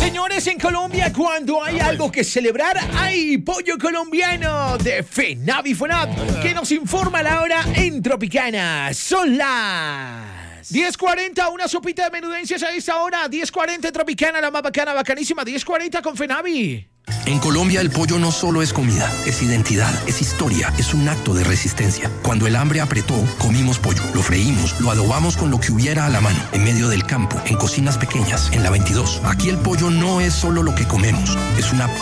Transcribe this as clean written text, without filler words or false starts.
Señores, en Colombia, cuando hay algo que celebrar, hay pollo colombiano de FENAVI FONAP, que nos informa la hora en Tropicana. Son las 10:40, una sopita de menudencias a esta hora. 10:40 en Tropicana, la más bacana, bacanísima. 10:40 con FENAVI. En Colombia el pollo no solo es comida, es identidad, es historia, es un acto de resistencia. Cuando el hambre apretó, comimos pollo, lo freímos, lo adobamos con lo que hubiera a la mano, en medio del campo, en cocinas pequeñas, en la 22. Aquí el pollo no es solo lo que comemos, es una